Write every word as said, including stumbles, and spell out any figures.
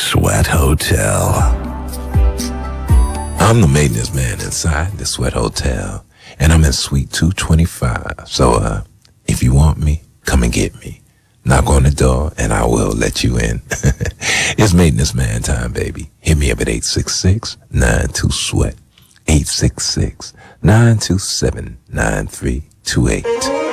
Sweat Hotel. I'm the maintenance man inside the Sweat Hotel, and I'm in Suite two twenty-five. So, uh, if you want me, come and get me. Knock on the door, and I will let you in. It's maintenance man time, baby. Hit me up at eight six six, nine two, sweat. eight six six, nine two seven, nine three two eight.